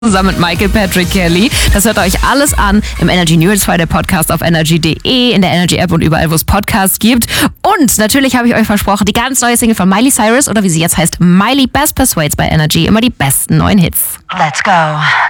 zusammen mit Michael Patrick Kelly. Das hört euch alles an im Energy News Friday Podcast auf energy.de, in der Energy App und überall, wo es Podcasts gibt. Und natürlich habe ich euch versprochen, die ganz neue Single von Miley Cyrus, oder wie sie jetzt heißt, Miley Best Persuades bei Energy. Immer die besten neuen Hits. Let's go.